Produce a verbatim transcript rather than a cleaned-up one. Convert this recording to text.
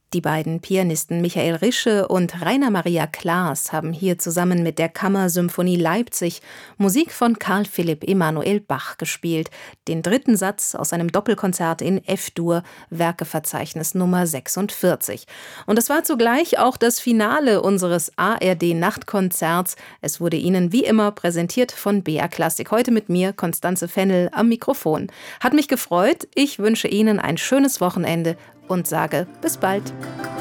Die beiden Pianisten Michael Rische und Rainer Maria Klaas haben hier zusammen mit der Kammersymphonie Leipzig Musik von Carl Philipp Emanuel Bach gespielt, den dritten Satz aus einem Doppelkonzert in F-Dur, Werkeverzeichnis Nummer sechsundvierzig. Und es war zugleich auch das Finale unseres A R D-Nachtkonzerts. Es wurde Ihnen wie immer präsentiert von B R Klassik. Heute mit mir, Constanze Fennel, am Mikrofon. Hat mich gefreut. Ich wünsche Ihnen ein schönes Wochenende und sage bis bald.